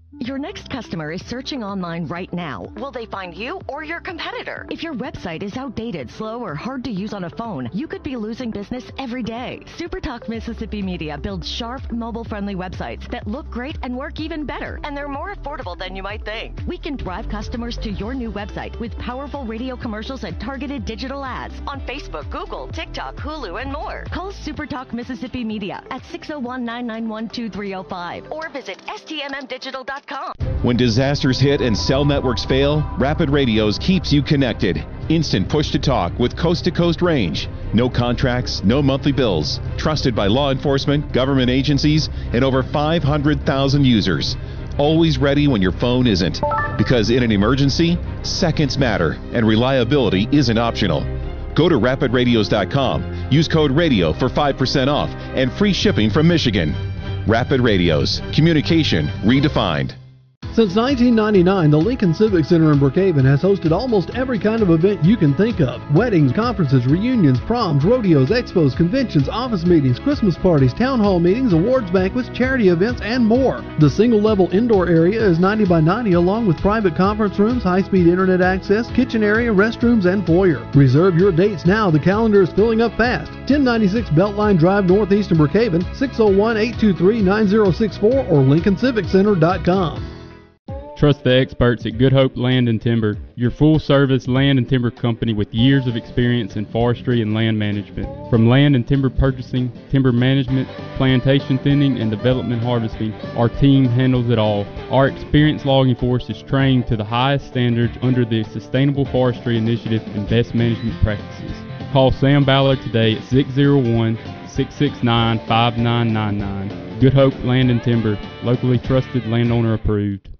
Your next customer is searching online right now. Will they find you or your competitor? If your website is outdated, slow, or hard to use on a phone, you could be losing business every day. SuperTalk Mississippi Media builds sharp, mobile-friendly websites that look great and work even better, and they're more affordable than you might think. We can drive customers to your new website with powerful radio commercials and targeted digital ads on Facebook, Google, TikTok, Hulu, and more. Call SuperTalk Mississippi Media at 601-991-2305 or visit stmmdigital.com. When disasters hit and cell networks fail, Rapid Radios keeps you connected. Instant push-to-talk with coast-to-coast range. No contracts, no monthly bills. Trusted by law enforcement, government agencies, and over 500,000 users. Always ready when your phone isn't. Because in an emergency, seconds matter, and reliability isn't optional. Go to rapidradios.com. Use code RADIO for 5% off and free shipping from Michigan. Rapid Radios. Communication redefined. Since 1999, the Lincoln Civic Center in Brookhaven has hosted almost every kind of event you can think of. Weddings, conferences, reunions, proms, rodeos, expos, conventions, office meetings, Christmas parties, town hall meetings, awards banquets, charity events, and more. The single-level indoor area is 90 by 90 along with private conference rooms, high-speed internet access, kitchen area, restrooms, and foyer. Reserve your dates now. The calendar is filling up fast. 1096 Beltline Drive Northeast in Brookhaven, 601-823-9064 or LincolnCivicCenter.com. Trust the experts at Good Hope Land and Timber, your full-service land and timber company with years of experience in forestry and land management. From land and timber purchasing, timber management, plantation thinning, and development harvesting, our team handles it all. Our experienced logging force is trained to the highest standards under the Sustainable Forestry Initiative and best management practices. Call Sam Ballard today at 601-669-5999. Good Hope Land and Timber, locally trusted, landowner approved.